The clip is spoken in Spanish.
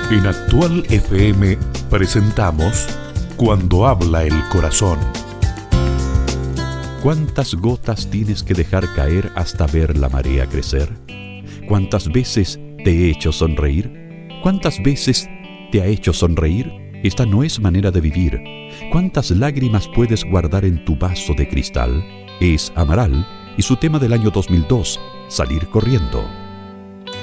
En Actual FM presentamos Cuando habla el corazón. ¿Cuántas gotas tienes que dejar caer hasta ver la marea crecer? ¿Cuántas veces te he hecho sonreír? ¿Cuántas veces te ha hecho sonreír? Esta no es manera de vivir. ¿Cuántas lágrimas puedes guardar en tu vaso de cristal? Es Amaral y su tema del año 2002, Salir corriendo.